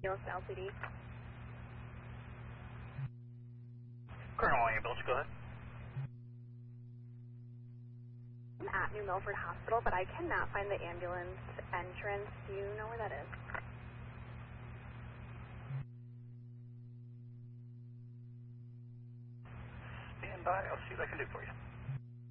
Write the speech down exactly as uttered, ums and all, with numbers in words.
L C D. Colonel Ambulance, go ahead. I'm at New Milford Hospital, but I cannot find the ambulance entrance. Do you know where that is? Stand by. I'll see what I can do for you.